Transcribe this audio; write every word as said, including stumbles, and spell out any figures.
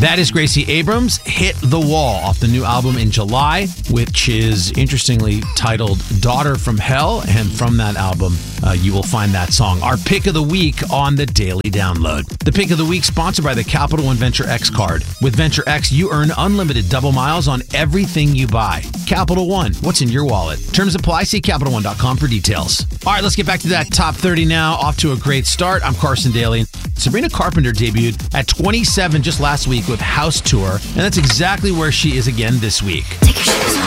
That is Gracie Abrams, Hit the Wall, off the new album in July, which is interestingly titled Daughter from Hell. And from that album, uh, you will find that song. Our pick of the week on the Daily Download. The pick of the week sponsored by the Capital One Venture X card. With Venture X, you earn unlimited double miles on everything you buy. Capital One, what's in your wallet? Terms apply. See Capital One dot com for details. All right, let's get back to that top thirty now. Off to a great start. I'm Carson Daly. Sabrina Carpenter debuted at twenty-seven just last week with House Tour, and that's exactly where she is again this week. Take your shoes off.